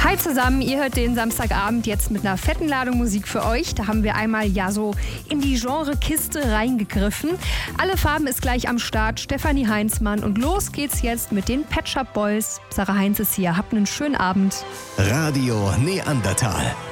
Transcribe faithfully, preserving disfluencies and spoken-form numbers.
Hi zusammen, ihr hört den Samstagabend jetzt mit einer fetten Ladung Musik für euch. Da haben wir einmal ja so in die Genre-Kiste reingegriffen. Alle Farben ist gleich am Start, Stefanie Heinzmann. Und los geht's jetzt mit den Pet Shop Boys. Sarah Heinz ist hier, habt einen schönen Abend. Radio Neandertal.